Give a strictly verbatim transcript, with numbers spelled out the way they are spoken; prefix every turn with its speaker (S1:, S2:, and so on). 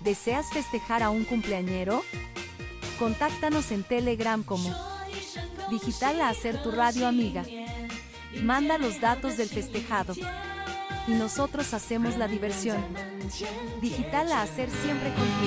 S1: ¿Deseas festejar a un cumpleañero? Contáctanos en Telegram como Digital Láser, tu radio amiga. Manda los datos del festejado y nosotros hacemos la diversión. Digital Láser, siempre contigo.